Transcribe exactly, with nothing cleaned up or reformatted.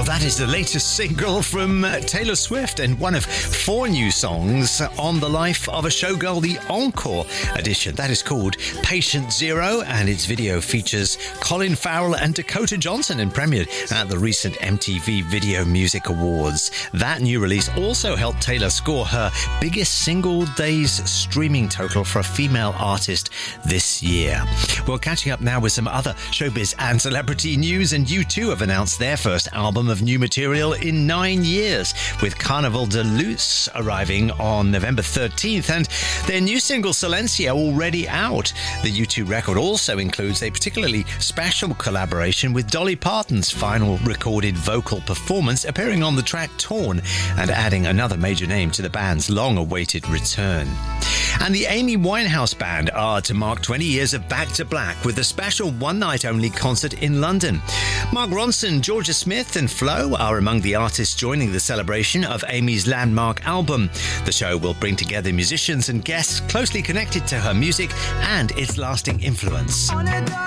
That is the latest single from Taylor Swift and one of four new songs on the life of a showgirl, the Encore edition. That is called Patient Zero, and its video features Colin Farrell and Dakota Johnson and premiered at the recent M T V Video Music Awards. That new release also helped Taylor score her biggest single day's streaming total for a female artist this year. We're catching up now with some other showbiz and celebrity news, and U two have announced their first album of new material in nine years, with Carnival de Luz arriving on November thirteenth and their new single Silencio already out. The U two record also includes a particularly special collaboration with Dolly Parton's final recorded vocal performance, appearing on the track Torn and adding another major name to the band's long-awaited return. And the Amy Winehouse Band are to mark twenty years of Back to Black with a special one-night-only concert in London. Mark Ronson, Georgia Smith and Flo are among the artists joining the celebration of Amy's landmark album. The show will bring together musicians and guests closely connected to her music and its lasting influence.